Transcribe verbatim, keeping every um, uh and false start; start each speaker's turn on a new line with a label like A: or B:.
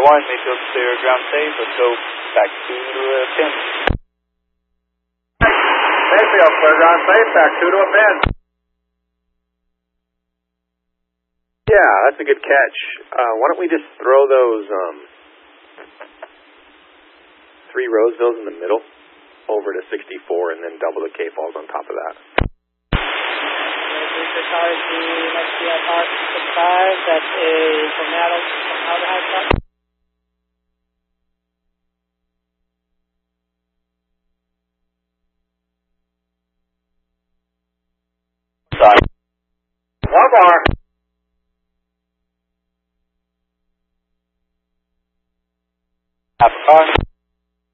A: one, Mayfield clear, ground safe. Let's go back to uh, pin.
B: Mayfield clear, ground safe, back two to a pin.
C: Yeah, that's a good catch. Uh, why don't we just throw those um, three Rosevilles in the middle over to sixty-four and then double the K-Falls on top of that.
D: Next to that R sixty-five, that's a Tornado Aldehyde truck.
A: Sorry.
B: One more.
A: Half a car.